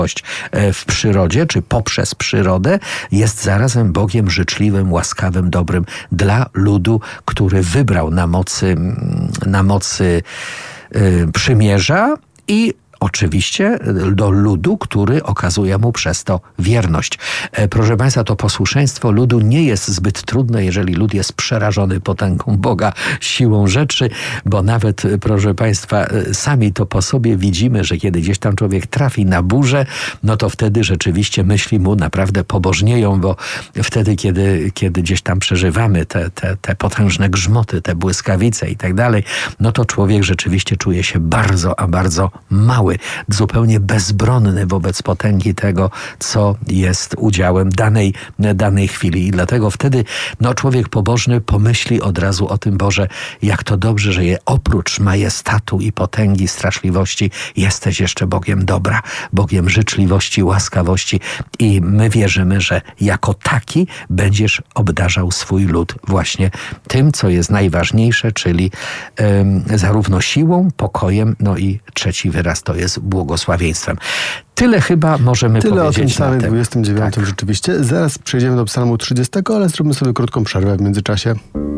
w przyrodzie, czy poprzez przyrodę, jest zarazem Bogiem życzliwym, łaskawym, dobrym dla ludu, który wybrał na mocy przymierza i oczywiście do ludu, który okazuje mu przez to wierność. Proszę Państwa, to posłuszeństwo ludu nie jest zbyt trudne, jeżeli lud jest przerażony potęgą Boga, siłą rzeczy, bo nawet, proszę Państwa, sami to po sobie widzimy, że kiedy gdzieś tam człowiek trafi na burzę, no to wtedy rzeczywiście myśli mu naprawdę pobożnieją, bo wtedy, kiedy gdzieś tam przeżywamy te potężne grzmoty, te błyskawice i tak dalej, no to człowiek rzeczywiście czuje się bardzo, a bardzo mały, zupełnie bezbronny wobec potęgi tego, co jest udziałem danej chwili. I dlatego wtedy człowiek pobożny pomyśli od razu o tym: Boże, jak to dobrze, że oprócz majestatu i potęgi, straszliwości jesteś jeszcze Bogiem dobra, Bogiem życzliwości, łaskawości i my wierzymy, że jako taki będziesz obdarzał swój lud właśnie tym, co jest najważniejsze, czyli zarówno siłą, pokojem, i trzeci wyraz to jest błogosławieństwem. Tyle chyba możemy powiedzieć o tym Psalmie na 29 rzeczywiście. Zaraz przejdziemy do Psalmu 30, ale zróbmy sobie krótką przerwę w międzyczasie.